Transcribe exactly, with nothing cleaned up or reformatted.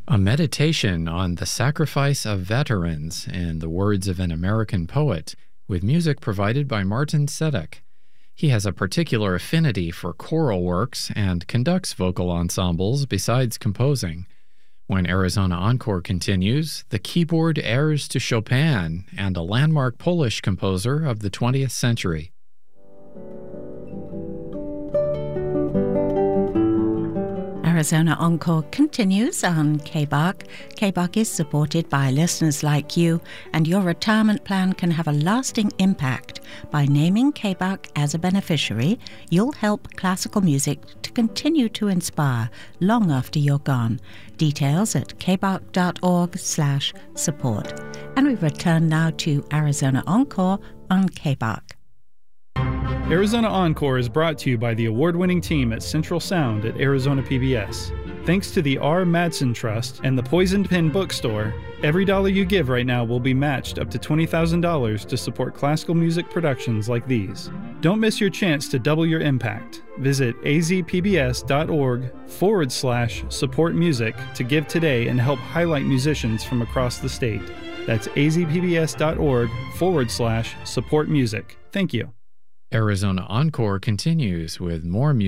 A meditation on the sacrifice of veterans, in the words of an American poet, with music provided by Martin Sedek. He has a particular affinity for choral works and conducts vocal ensembles besides composing. When Arizona Encore continues, the keyboard heirs to Chopin and a landmark Polish composer of the twentieth century. Arizona Encore continues on K B A C. K B A C is supported by listeners like you, and your retirement plan can have a lasting impact. By naming K B A C as a beneficiary, you'll help classical music to continue to inspire long after you're gone. Details at kbac.org slash support. And we return now to Arizona Encore on K B A C. Arizona Encore is brought to you by the award-winning team at Central Sound at Arizona P B S. Thanks to the R. Madsen Trust and the Poisoned Pen Bookstore, every dollar you give right now will be matched up to twenty thousand dollars to support classical music productions like these. Don't miss your chance to double your impact. Visit azpbs.org forward slash support music to give today and help highlight musicians from across the state. That's azpbs.org forward slash support music. Thank you. Arizona Encore continues with more music.